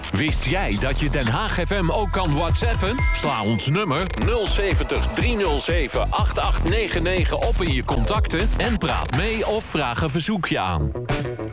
Wist jij dat je Den Haag FM ook kan WhatsAppen? Sla ons nummer 070 307 8899 op in je contacten en praat mee of vraag een verzoekje aan.